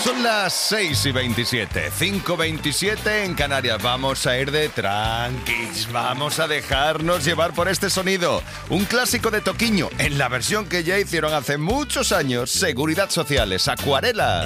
Son las 6:27, 5:27 en Canarias. Vamos a ir de tranquis, vamos a dejarnos llevar por este sonido. Un clásico de Toquiño, en la versión que ya hicieron hace muchos años. Seguridad Sociales, Acuarela.